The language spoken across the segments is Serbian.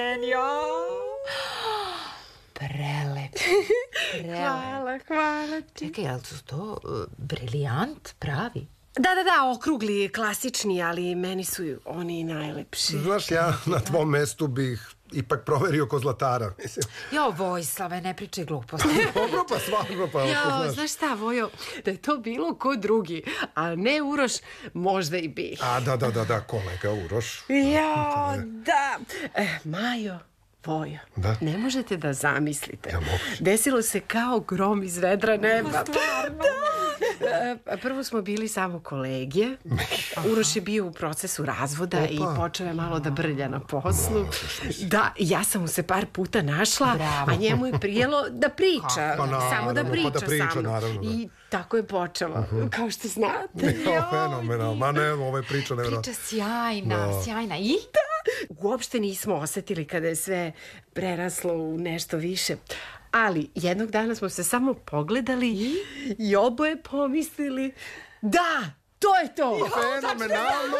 Prelep. Hvala ti. Čekaj, ali su to brilijant pravi? Da, okrugli, klasični, ali meni su oni najlepši. Znaš, ja na tvom mestu bih ipak proverio ko zlatara, mislim. Jo, Vojislave, ne pričaj gluposti. Dobro, pa stvarno, pa Jo, znaš šta, Vojo, da je to bilo ko drugi, a ne Uroš, možda i bih. A, da, kolega Uroš. Jo, da. Majo, Vojo, da? Ne možete da zamislite. Ja mogu. Desilo se kao grom iz vedra neba. Stvarno? Da. Prvo smo bili samo kolege. Uroš je bio u procesu razvoda i počeo je malo da brlja na poslu. Da, ja sam mu se par puta našla, a njemu je prijelo da priča. Samo da priča sa mnom. I tako je počelo, kao što znate. Fenomenal, ma ne, ovo je priča nevjerojatno. Priča sjajna. I? Uopšte nismo osetili kada je sve preraslo u nešto više. Ali jednog dana smo se samo pogledali i oboje pomislili da, to je to. Fenomenalno,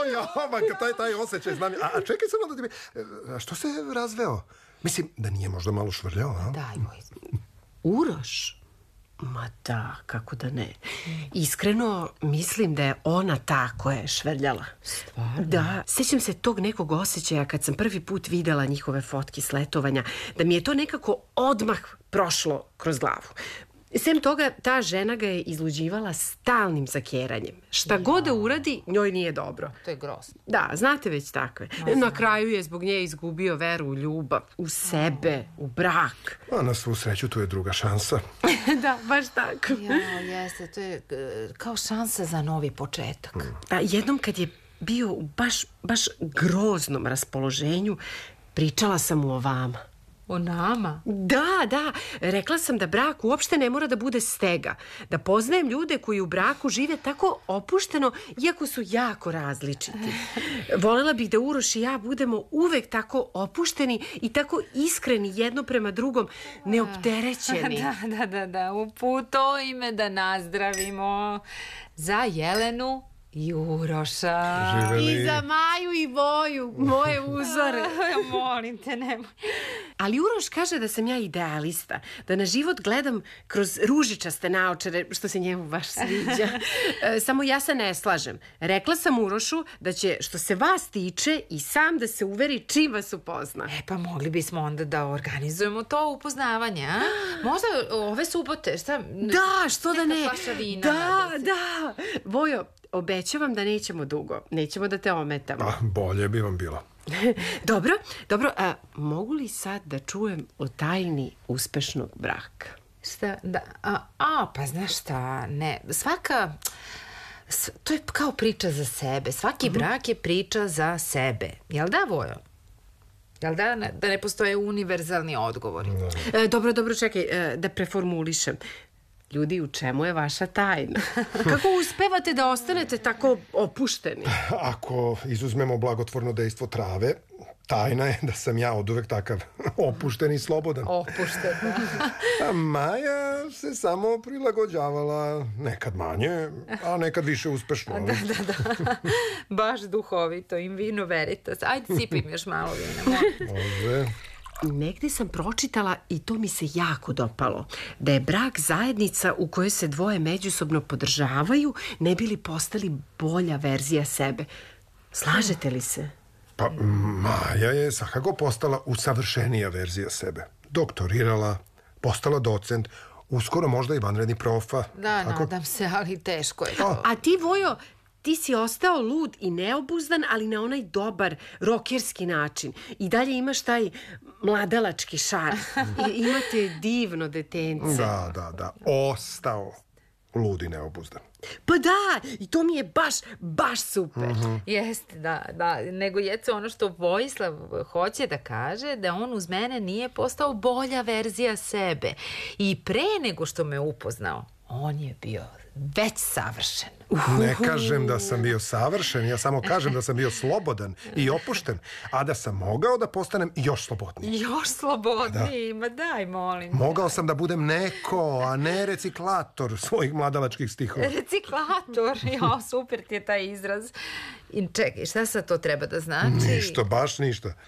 taj osjećaj znam. A čekaj samo da ti... A što se razveo? Mislim, da nije možda malo švrljao, a? Daj, Vojislav. Uroš? Ma da, kako da ne. Iskreno mislim da je ona ta koja je švrljala. Stvarno? Da, sjećam se tog nekog osjećaja kad sam prvi put videla njihove fotke s letovanja, da mi je to nekako odmah prošlo kroz glavu. Sem toga, ta žena ga je izluđivala stalnim zakeranjem. Šta god da uradi, njoj nije dobro. To je grozno. Da, znate već takve. Na kraju je zbog nje izgubio veru u ljubav, u sebe, u brak. A na svu sreću tu je druga šansa. Da, baš tako. Ja, jeste, to je kao šansa za novi početak. A jednom kad je bio u baš groznom raspoloženju, pričala sam mu o vama. O nama? Da, rekla sam da brak uopšte ne mora da bude stega. Da poznajem ljude koji u braku žive tako opušteno, iako su jako različiti. Volela bih da Uroš i ja budemo uvek tako opušteni i tako iskreni jedno prema drugom, neopterećeni. Da, u put to ime da nazdravimo za Jelenu i Uroša. Živeli. I za Maju i Voju, moje uzore. Molim te, nemoj. Ali Uroš kaže da sam ja idealista, da na život gledam kroz ružičaste naočare, što se njemu baš sviđa. Samo ja se ne slažem. Rekla sam Urošu da će, što se vas tiče, i sam da se uveri čim vas upozna. Pa mogli bismo onda da organizujemo to upoznavanje, a? Možda ove subote, šta? Da, što da ne? Neka flaša vina. Da. Vojo, obećavam da nećemo dugo. Nećemo da te ometamo. Pa, bolje bi vam bilo. Dobro, a mogu li sad da čujem o tajni uspešnog braka? Šta? Da, pa znaš šta, ne, svaka... To je kao priča za sebe. Svaki brak je priča za sebe. Jel da, Vojo? Jel da ne postoje univerzalni odgovori? Dobro, čekaj, da preformulišem. Ljudi, u čemu je vaša tajna? Kako uspevate da ostanete tako opušteni? Ako izuzmemo blagotvorno dejstvo trave, tajna je da sam ja oduvek takav opušten i slobodan. Opušten, da. A Maja se samo prilagođavala, nekad manje, a nekad više uspešno. Da. Baš duhovito, in vino veritas. Ajde, sipim još malo vina. Može. Negde sam pročitala, i to mi se jako dopalo, da je brak zajednica u kojoj se dvoje međusobno podržavaju, ne bi li postali bolja verzija sebe. Slažete li se? Pa Maja je svakako postala usavršenija verzija sebe. Doktorirala, postala docent, uskoro možda i vanredni profa. Da, nadam se, ali teško je to. A ti, Vojo, ti si ostao lud i neobuzdan, ali na onaj dobar, rokerski način. I dalje imaš taj mladalački šar. I imate divno detence. Da. Ostao lud i neobuzdan. Pa da, i to mi je baš super. Jeste, da. Nego Jeco, ono što Vojislav hoće da kaže, da on uz mene nije postao bolja verzija sebe. I pre nego što me upoznao, on je bio već savršen. Ne kažem da sam bio savršen, ja samo kažem da sam bio slobodan i opušten, a da sam mogao da postanem još slobodniji. Još slobodniji? Ma daj, molim. Mogao sam da budem neko, a ne reciklator svojih mladalačkih stihova. Reciklator? Jo, super ti je taj izraz. I čekaj, šta sad to treba da znači? Ništa, baš ništa.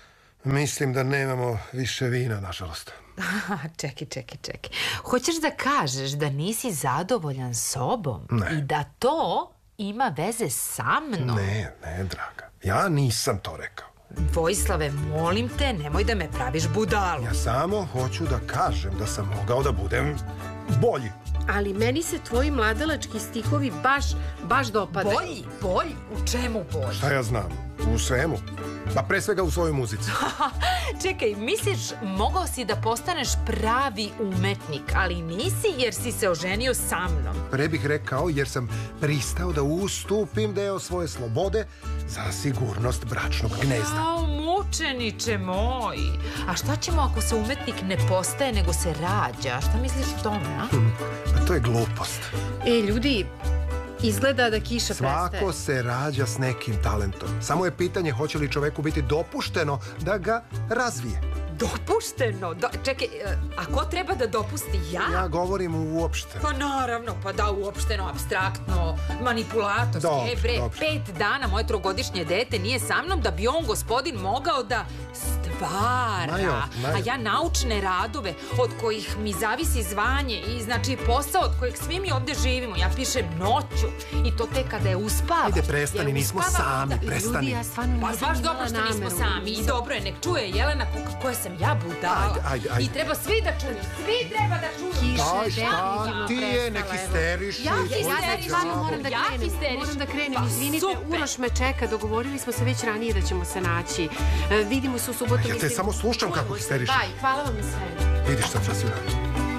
Mislim da nemamo više vina, nažalost. Čekaj. Hoćeš da kažeš da nisi zadovoljan sobom? Ne. I da to ima veze sa mnom? Ne, draga. Ja nisam to rekao. Vojislave, molim te, nemoj da me praviš budalu. Ja samo hoću da kažem da sam mogao da budem bolji. Ali meni se tvoji mladalački stihovi baš dopadaju. Bolji? U čemu bolji? Šta ja znam? U svemu. Pa pre svega u svojoj muzici. Čekaj, misliš, mogao si da postaneš pravi umetnik, ali nisi jer si se oženio sa mnom. Pre bih rekao jer sam pristao da ustupim deo svoje slobode za sigurnost bračnog gnezda. Jao, mučeniče moj. A šta ćemo ako se umetnik ne postaje nego se rađa? Šta misliš o tome, a? Pa to je glupost. Ljudi, izgleda da kiša prestaje. Svako se rađa s nekim talentom. Samo je pitanje hoće li čoveku biti dopušteno da ga razvije. Dopušteno? Čekaj, a ko treba da dopusti? Ja? Ja govorim uopšte. Pa naravno, uopšteno, apstraktno, manipulatorski. Dobro. 5 dana moje 3-godišnje dete nije sa mnom da bi on, gospodin, mogao da stvara. Majo. A ja naučne radove od kojih mi zavisi zvanje i znači posao od kojeg svi mi ovde živimo. Ja pišem noću i to tek kada je uspava. Ajde, prestani, nismo sami, prestani. Ljudi, ja stvarno Pa nisam baš imala dobro što nismo nameru. sami. I dobro je, nek čuje Jelena koja sam ja budala. Ajde. I treba svi da čuju. Svi treba da čuju. Aj, šta ti je, ne histeriši. Ja stvarno moram da krenem. Pa, Izvinite, super. Uroš me čeka, dogovorili smo se već ranije da ćemo se naći. Vidimo se u subotu. Ja te samo slušam kako histeriši. Daj, hvala vam i sve. Vidiš sad šta si uradio.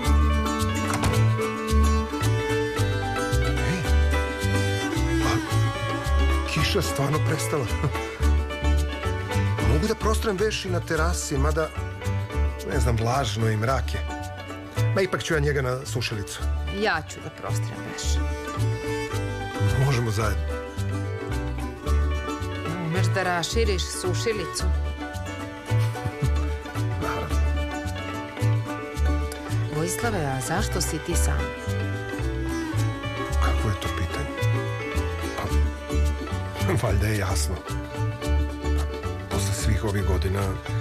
Ej, a kiša stvarno prestala. Mogu da prostrem veš i na terasi, mada, ne znam, vlažno i mrak je. Ma ipak ću ja njega na sušilicu. Ja ću da prostrem veš. Možemo zajedno. Umeš da raširiš sušilicu. Naravno. Vojislave, a zašto si ti sam? Kako je to pitanje? Pa, valjda je jasno. Posle svih ovih godina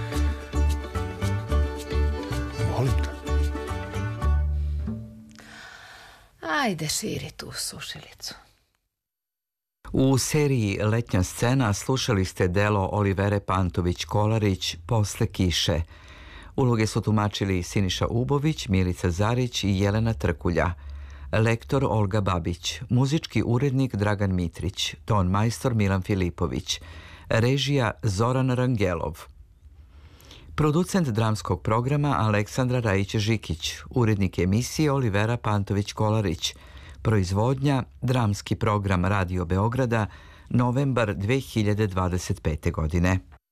volim te. Ajde, širi tu sušilicu. U seriji Letnja scena slušali ste delo Olivere Pantović-Kolarić Posle kiše. Uloge su tumačili Siniša Ubović, Milica Zarić i Jelena Trkulja. Lektor Olga Babić, muzički urednik Dragan Mitrić, ton majstor Milan Filipović, režija Zoran Rangelov. Producent dramskog programa Aleksandra Rajić-Žikić, urednik emisije Olivera Pantović-Kolarić, proizvodnja Dramski program Radio Beograda, novembar 2025. godine.